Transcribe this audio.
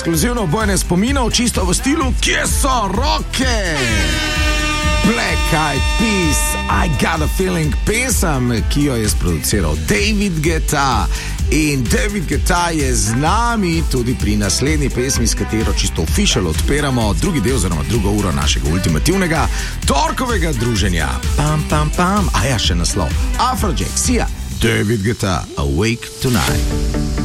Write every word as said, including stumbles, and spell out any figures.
ekskluzivno bojne spominov, čisto v stilu, kje so roke? Black Eyed Peas, I Got a Feeling, pesem, ki jo je sproduciral David Guetta. In David Guetta je z nami tudi pri naslednji pesmi, s katero čisto official odpiramo drugi del oziroma drugo uro našega ultimativnega torkovega druženja. Pam, pam, pam, a ja, še naslov. Afrojack, Sia, David Guetta, Awake Tonight.